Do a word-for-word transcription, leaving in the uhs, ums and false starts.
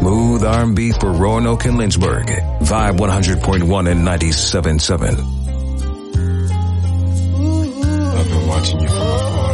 Smooth R and B for Roanoke and Lynchburg. Vibe one hundred point one and ninety-seven point seven.